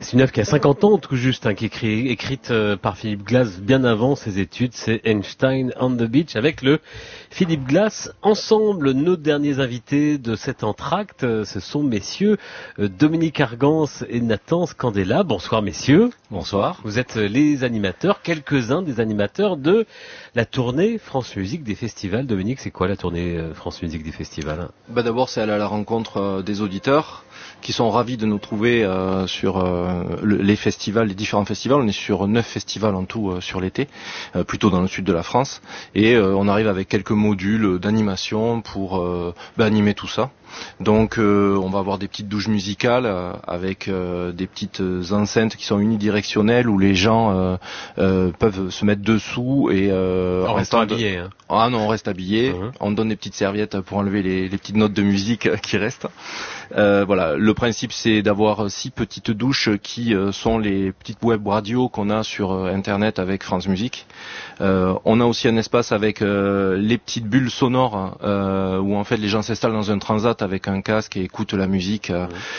C'est une œuvre qui a 50 ans tout juste, qui est écrite par Philip Glass bien avant ses études. C'est Einstein on the Beach avec le Philip Glass Ensemble. Nos derniers invités de cet entracte, ce sont messieurs Dominique Argance et Nathan Scandella. Bonsoir messieurs. Bonsoir. Vous êtes les animateurs, quelques-uns des animateurs de la tournée France Musique des festivals. Dominique, c'est quoi la tournée France Musique des festivals ? D'abord, c'est aller à la rencontre des auditeurs qui sont ravis de nous trouver sur les festivals, les différents festivals. On est sur 9 festivals en tout sur l'été, plutôt dans le sud de la France. Et on arrive avec quelques modules d'animation pour animer tout ça. Donc on va avoir des petites douches musicales avec des petites enceintes qui sont unidirectionnelles où les gens peuvent se mettre dessous et en restant habillés. Ah non, on reste habillé. On donne des petites serviettes pour enlever les petites notes de musique qui restent. Voilà, le principe c'est d'avoir 6 petites douches qui sont les petites web radios qu'on a sur internet avec France Musique. On a aussi un espace avec les petites bulles sonores où en fait les gens s'installent dans un transat avec un casque et écoutent la musique,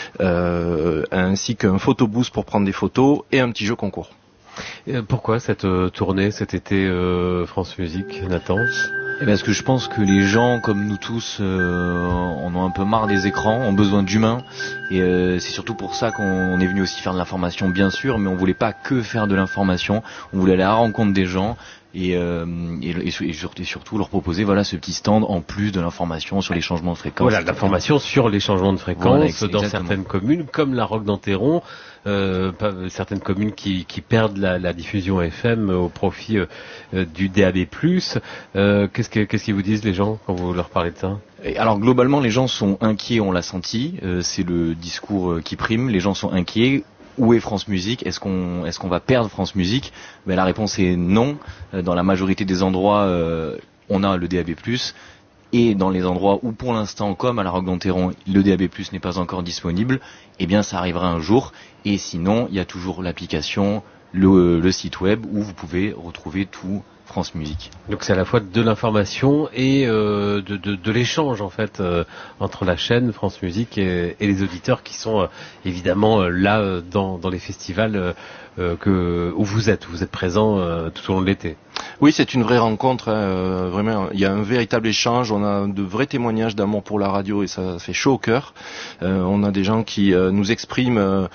ainsi qu'un photobooth pour prendre des photos et un petit jeu concours. Pourquoi cette tournée cet été France Musique, Nathan ? Parce que je pense que les gens, comme nous tous, en ont un peu marre des écrans, ont besoin d'humains. Et c'est surtout pour ça qu'on est venu aussi faire de l'information, bien sûr, mais on voulait pas que faire de l'information. On voulait aller à la rencontre des gens et surtout leur proposer ce petit stand en plus de l'information sur les changements de fréquence. Voilà, l'information sur les changements de fréquence dans certaines communes, comme la Roque d'Enterron. Certaines communes qui perdent la diffusion FM au profit du DAB+. Qu'est-ce qu'ils vous disent les gens quand vous leur parlez de ça ? Alors globalement les gens sont inquiets, on l'a senti, c'est le discours qui prime, les gens sont inquiets. Où est France Musique ? Est-ce qu'on va perdre France Musique ? La réponse est non. Dans la majorité des endroits, on a le DAB+. Et dans les endroits où pour l'instant, comme à la Roque d'Enterron, le DAB+ n'est pas encore disponible, ça arrivera un jour. Et sinon, il y a toujours l'application, le site web où vous pouvez retrouver tout France Musique. Donc c'est à la fois de l'information et de l'échange en fait entre la chaîne France Musique et les auditeurs qui sont évidemment là dans les festivals où vous êtes présents tout au long de l'été. Oui, c'est une vraie rencontre, vraiment, il y a un véritable échange, on a de vrais témoignages d'amour pour la radio et ça fait chaud au cœur. On a des gens qui nous expriment